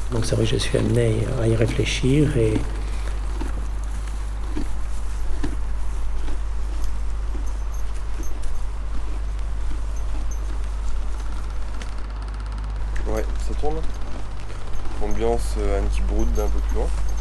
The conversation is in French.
Donc c'est vrai que je suis amené à y réfléchir et Ouais, ça tourne. Ambiance Annie Brood un peu plus loin.